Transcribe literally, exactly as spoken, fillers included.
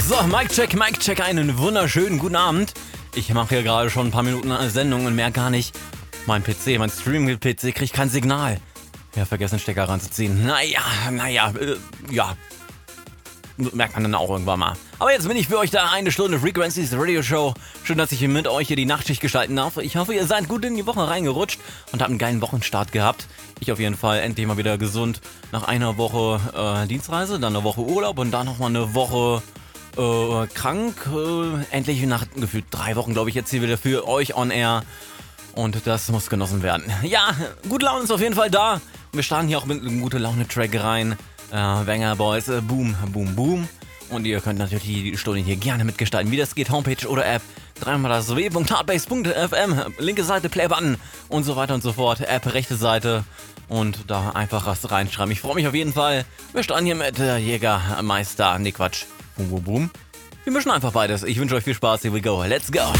So, Mic Check, Mic Check, einen wunderschönen guten Abend. Ich mache hier gerade schon ein paar Minuten eine Sendung und merke gar nicht, mein P C, mein Streaming-P C kriegt kein Signal. Ja, vergessen den Stecker ranzuziehen. Naja, naja, äh, ja. Merkt man dann auch irgendwann mal. Aber jetzt bin ich für euch da, eine Stunde Frequencies Radio Show. Schön, dass ich hier mit euch hier die Nachtschicht gestalten darf. Ich hoffe, ihr seid gut in die Woche reingerutscht und habt einen geilen Wochenstart gehabt. Ich auf jeden Fall endlich mal wieder gesund nach einer Woche äh, Dienstreise, dann eine Woche Urlaub und dann nochmal eine Woche äh, krank. Äh, endlich nach gefühlt drei Wochen, glaube ich, jetzt hier wieder für euch on air. Und das muss genossen werden. Ja, gute Laune ist auf jeden Fall da. Wir starten hier auch mit einem gute-Laune-Track rein. Äh, Banger Boys, äh, Boom, Boom, Boom. Und ihr könnt natürlich die Stunde hier gerne mitgestalten, wie das geht. Homepage oder App. Dreimal das w punkt hardbase punkt f m. Linke Seite, Playbutton und so weiter und so fort. App, rechte Seite. Und da einfach was reinschreiben. Ich freue mich auf jeden Fall. Wir starten hier mit äh, Jägermeister. Nee, Quatsch. Boom, Boom, Boom. Wir mischen einfach beides. Ich wünsche euch viel Spaß. Here we go. Let's go.